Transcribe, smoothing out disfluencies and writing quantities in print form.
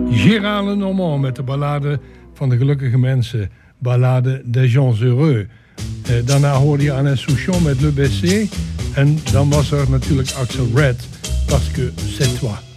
Gérard Lenormand met de ballade van de gelukkige mensen. Ballade des gens heureux. Daarna hoorde je Alain Souchon met Le Baiser. En dan was er natuurlijk Axel Red. Parce que c'est toi.